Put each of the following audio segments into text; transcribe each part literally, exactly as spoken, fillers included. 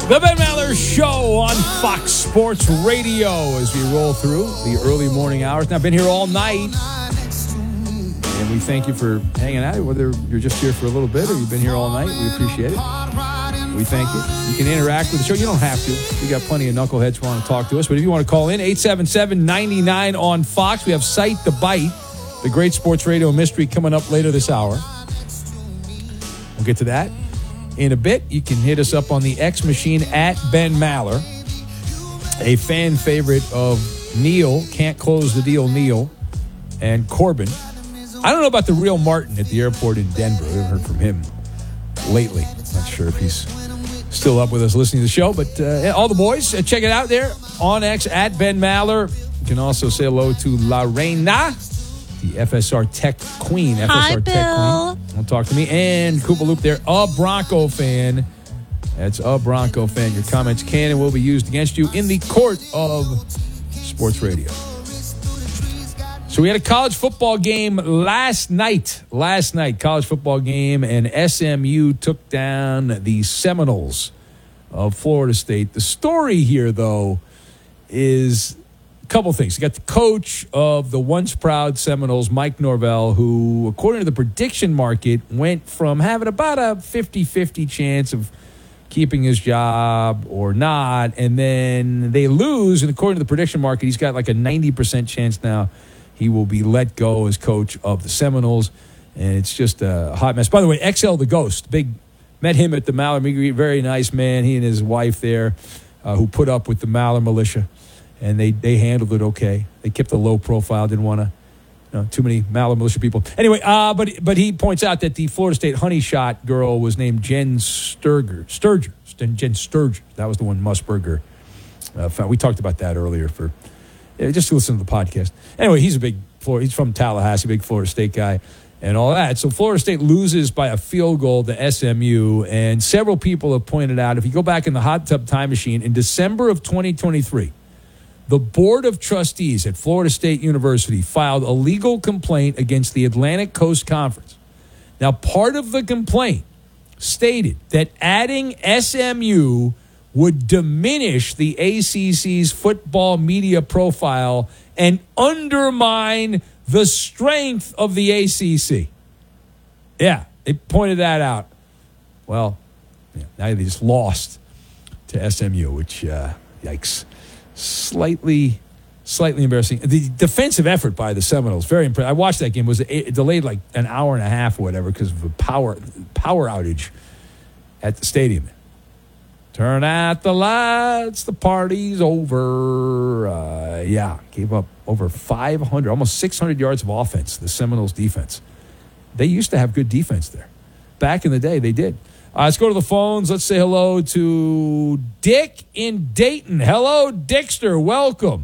The Ben Maller Show on Fox Sports Radio as we roll through the early morning hours. Now, I've been here all night, and we thank you for hanging out, whether you're just here for a little bit or you've been here all night. We appreciate it. We thank you. You can interact with the show. You don't have to. We got plenty of knuckleheads who want to talk to us, but if you want to call in, eight seven seven, nine nine on Fox. We have Cite the Bite, the great sports radio mystery, coming up later this hour. We'll get to that in a bit. You can hit us up on the X machine at Ben Maller, a fan favorite of Neil, Can't Close the Deal Neil, and Corbin. I don't know about the real Martin at the airport in Denver. We haven't heard from him lately. Not sure if he's still up with us listening to the show, but uh, all the boys, uh, check it out there on X at Ben Maller. You can also say hello to La Reina, the F S R Tech Queen. F S R Hi, Tech Bill. Queen. Don't talk to me. And Koopa Loop there, a Bronco fan. That's a Bronco fan. Your comments can and will be used against you in the court of sports radio. So we had a college football game last night. Last night, college football game, and S M U took down the Seminoles of Florida State. The story here, though, is a couple things. You got the coach of the once proud Seminoles, Mike Norvell, who, according to the prediction market, went from having about a fifty-fifty chance of keeping his job or not, and then they lose, and according to the prediction market, he's got like a ninety percent chance now he will be let go as coach of the Seminoles, and it's just a hot mess. By the way, X L the Ghost, big, met him at the Maller Meet, very nice man, he and his wife there, uh, who put up with the Maller militia, and they, they handled it okay. They kept a low profile, didn't want to, you know, too many Maller militia people. Anyway, uh, but but he points out that the Florida State honey shot girl was named Jen Sturger. Sturger. Jen Sturger. That was the one Musburger uh, found. We talked about that earlier for yeah, just to listen to the podcast. Anyway, he's a big Florida. He's from Tallahassee, big Florida State guy, and all that. So Florida State loses by a field goal to S M U, and several people have pointed out, if you go back in the hot tub time machine, in December of twenty twenty-three, the Board of Trustees at Florida State University filed a legal complaint against the Atlantic Coast Conference. Now, part of the complaint stated that adding S M U would diminish the A C C's football media profile and undermine the strength of the A C C. Yeah, they pointed that out. Well, yeah, now they just lost to S M U, which, uh, yikes. Slightly, slightly embarrassing. The defensive effort by the Seminoles, very impressive. I watched that game. It was it delayed like an hour and a half or whatever because of a power power outage at the stadium. Turn out the lights, the party's over. Uh, yeah, gave up over five hundred, almost six hundred yards of offense, the Seminoles defense. They used to have good defense there. Back in the day, they did. Uh, let's go to the phones. Let's say hello to Dick in Dayton. Hello, Dickster. Welcome.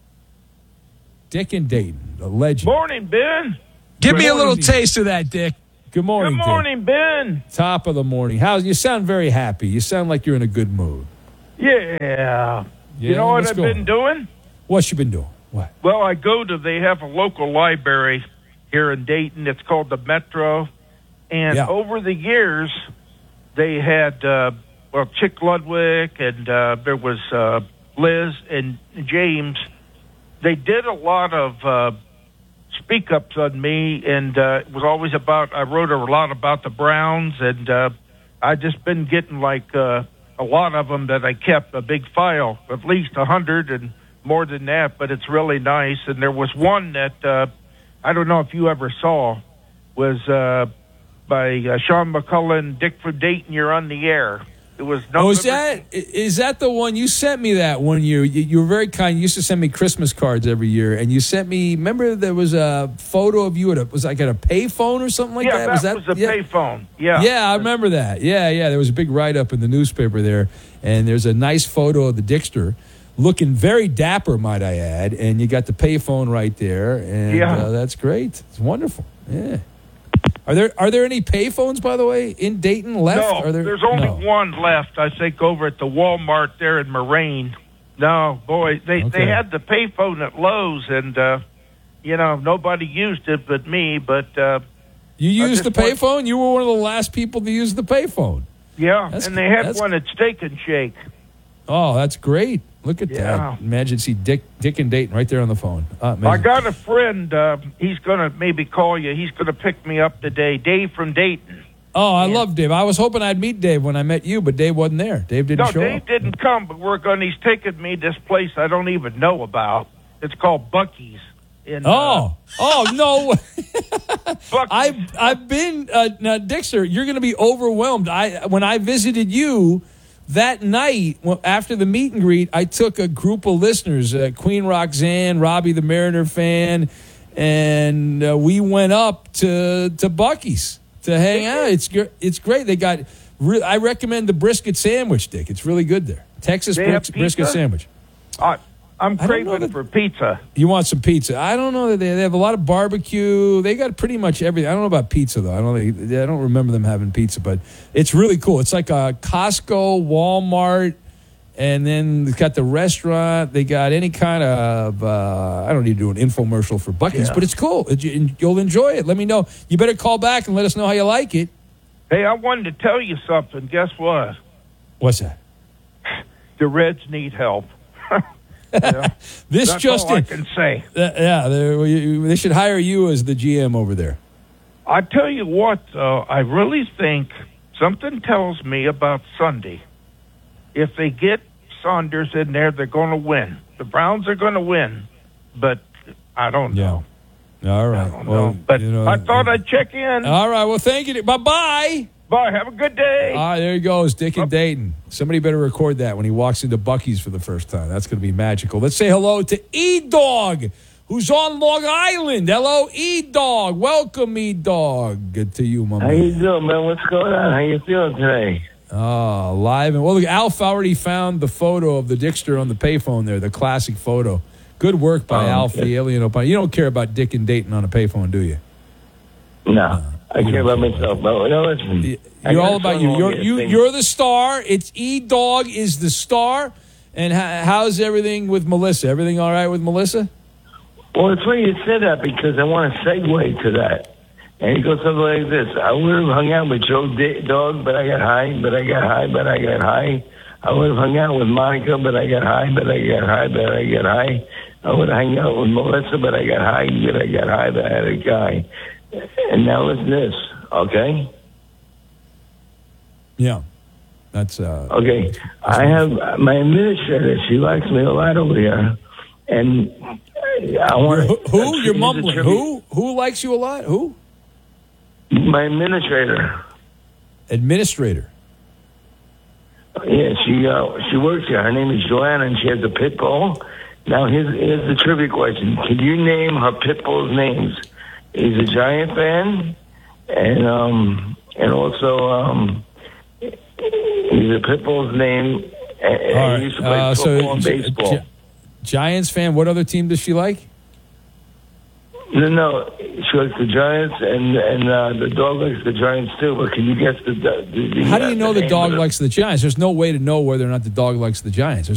Dick in Dayton, the legend. Morning, Ben. Give Good me a little morning. taste of that, Dick. Good morning, Good morning, Dick. Ben. Top of the morning. How you sound very happy. You sound like you're in a good mood. Yeah. Yeah, You know what what's I've going been on? doing? What you been doing? What? Well, I go to, they have a local library here in Dayton. It's called the Metro. And Yeah. over the years, they had, uh, well, Chick Ludwig and uh, there was uh, Liz and James. They did a lot of uh, speak-ups on me, and uh, it was always about, I wrote a lot about the Browns, and uh, I just been getting like uh, a lot of them that I kept, a big file, at least a hundred and more than that, but it's really nice. And there was one that, uh, I don't know if you ever saw, was uh, by uh, Sean McCullen, Dick from Dayton, You're on the Air. It was Oh, is that is that the one you sent me that one year? You, you were very kind. You used to send me Christmas cards every year, and you sent me. Remember, there was a photo of you at a was like at a payphone or something like yeah, that. that was that was a yeah. payphone. Yeah, Yeah, I remember that. Yeah, yeah. There was a big write up in the newspaper there, and there's a nice photo of the Dickster, looking very dapper, might I add. And you got the payphone right there, and Yeah. uh, that's great. It's wonderful. Yeah. Are there are there any payphones, by the way, in Dayton left? No, Are there, there's only no. one left, I think, over at the Walmart there in Moraine. No, boy, they Okay. they had the payphone at Lowe's, and uh, you know nobody used it but me. But uh, You I used the just want- payphone? You were one of the last people to use the payphone. yeah, That's- and they had that's- one at Steak and Shake. Oh, that's great. Look at Yeah. that. Imagine see Dick, Dick and Dayton right there on the phone. Uh, I amazing. got a friend. Uh, he's going to maybe call you. He's going to pick me up today. Dave from Dayton. Oh, I love Dave. I was hoping I'd meet Dave when I met you, but Dave wasn't there. Dave didn't No, show Dave up. didn't come, but we're going. He's taking me this place I don't even know about. It's called Buc-ee's. In, Oh, oh no! uh, Buc-ee's. I've I've been uh, now, Dixter. You're going to be overwhelmed. I when I visited you that night well, after the meet and greet, I took a group of listeners, uh, Queen Roxanne, Robbie the Mariner fan, and uh, we went up to to Buc-ee's to hang out. It's gr- it's great. They got. Re- I recommend the brisket sandwich, Dick. It's really good there. Texas They have bris- brisket pizza? sandwich. I, I'm I don't know craving that- for pizza. You want some pizza? I don't know that they, they have a lot of barbecue. They got pretty much everything. I don't know about pizza though. I don't. I don't remember them having pizza, but it's really cool. It's like a Costco, Walmart, and then it's got the restaurant. They got any kind of. Uh, I don't need to do an infomercial for Buc-ee's, Yeah. but it's cool. It, you, you'll enjoy it. Let me know. You better call back and let us know how you like it. Hey, I wanted to tell you something. Guess what? What's that? The Reds need help. Yeah. This That's just all I in. can say. Uh, yeah, they they should hire you as the G M over there. I tell you what, though, I really think something tells me about Sunday. If they get Saunders in there, they're going to win. The Browns are going to win, but I don't know. Yeah. All right. I don't Well, know. But you know, I thought I'd check in. All right. Well, thank you. Bye bye. Bye. Have a good day. All right, there he goes, Dick and Dayton. Somebody better record that when he walks into Buc-ee's for the first time. That's going to be magical. Let's say hello to E-Dog, who's on Long Island. Hello, E-Dog. Welcome, E-Dog. Good to you, my How man. you doing, man? What's going on? How you feeling today? Oh, live. And, well, look, Alf already found the photo of the Dickster on the payphone there, the classic photo. Good work by Oh, Alf, okay. the alien opine. You don't care about Dick and Dayton on a payphone, do you? No, I care about myself. But no, listen. I You're got all about some you. wrong You're here, you. thing. You're the star. It's E Dog is the star. And how, how's everything with Melissa? Everything all right with Melissa? Well, it's funny you said that because I want to segue to that. And it goes something like this. I would have hung out with Joe D- Dog, but I got high, but I got high, but I got high. I would have hung out with Monica, but I got high, but I got high, but I got high. I would have hung out with Melissa, but I got high, but I got high, but I had a guy. And now listen to this, okay? Yeah, that's uh. Okay, I have my administrator. She likes me a lot over here, and I want Who? who? You're mumbling. Who? Who likes you a lot? Who? My administrator. Administrator. Yeah, she uh, she works here. Her name is Joanna, and she has a pit bull. Now, here's, here's the trivia question: could you name her pit bull's names? He's a Giant fan, and um, and also um, he's a pit bull's name. And All he used to right. play Uh, football so, and Gi- baseball. Gi- Giants fan. What other team does she like? No, no, she likes the Giants, and and uh, the dog likes the Giants too. But can you guess the? the, the How do you know the name dog of likes the Giants? There's no way to know whether or not the dog likes the Giants. There's